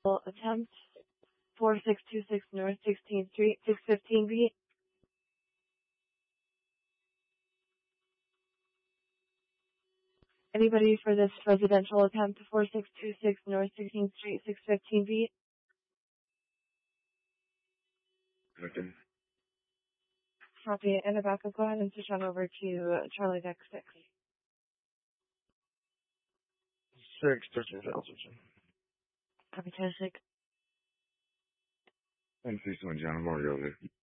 Attempt 4626 North 16th Street, 615 B. Anybody for this residential attempt 4626 North 16th Street, 615 B? Okay. Copy. And a backup, go ahead and switch on over to Charlie Deck 6. 13 Johnson. Copy, 10-6. And see someone, John. I'm already over there.